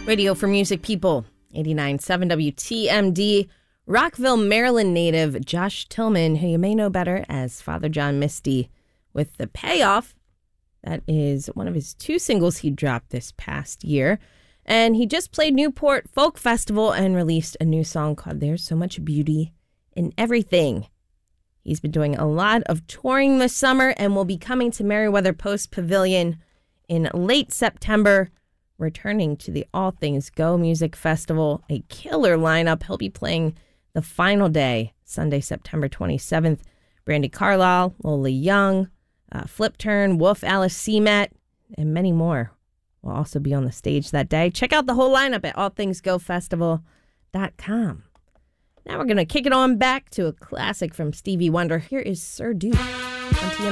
Radio for Music People, 89.7 WTMD. Rockville, Maryland native Josh Tillman, who you may know better as Father John Misty, with The Payoff. That is one of his 2 singles he dropped this past year. And he just played Newport Folk Festival and released a new song called There's So Much Beauty in Everything. He's been doing a lot of touring this summer and will be coming to Merriweather Post Pavilion in late September, returning to the All Things Go Music Festival, a killer lineup. He'll be playing the final day, Sunday, September 27th. Brandi Carlile, Lola Young, Flip Turn, Wolf Alice Seamat, and many more will also be on the stage that day. Check out the whole lineup at allthingsgofestival.com. Now we're going to kick it on back to a classic from Stevie Wonder. Here is Sir Duke on TMA.